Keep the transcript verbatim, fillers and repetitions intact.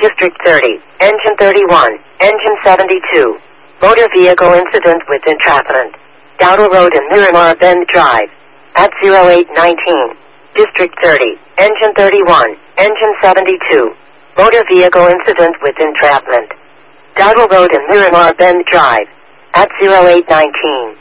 District thirty, Engine thirty-one, Engine seventy-two. Motor vehicle incident with entrapment. Dowdle Road and Miramar Bend Drive. At zero eight nineteen. District thirty, Engine thirty-one, Engine seventy-two. Motor vehicle incident with entrapment. Dowdle Road and Miramar Bend Drive. At zero eight nineteen.